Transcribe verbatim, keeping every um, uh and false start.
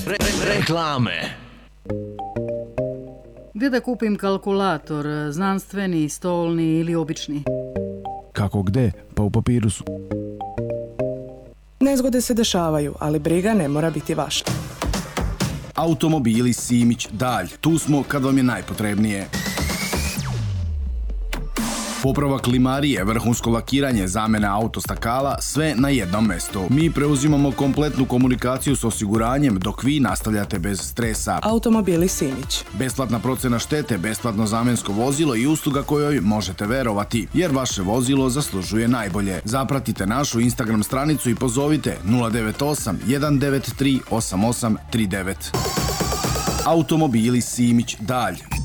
Re, re, reklame. Gdje da kupim kalkulator, znanstveni, stolni ili obični? Kako gde? Pa u papirusu. Nezgode se dešavaju, ali briga ne mora biti vaša. Automobili Simić Dalj. Tu smo kad vam je najpotrebnije. Popravak klimarije, vrhunsko lakiranje, zamena autostakala, sve na jednom mestu. Mi preuzimamo kompletnu komunikaciju s osiguranjem dok vi nastavljate bez stresa. Automobili Simić. Besplatna procena štete, besplatno zamensko vozilo i usluga kojoj možete verovati, jer vaše vozilo zaslužuje najbolje. Zapratite našu Instagram stranicu i pozovite nula devet osam jedan devet tri osam osam tri devet. Automobili Simić Dalj.